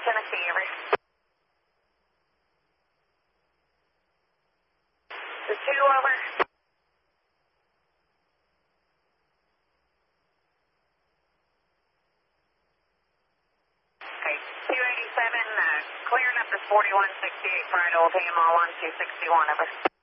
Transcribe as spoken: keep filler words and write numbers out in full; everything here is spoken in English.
Tennessee, over. The two, over. Okay, two eighty-seven, uh, clearing up to forty-one sixty-eight, Pride Old Ham, all on two sixty-one, over.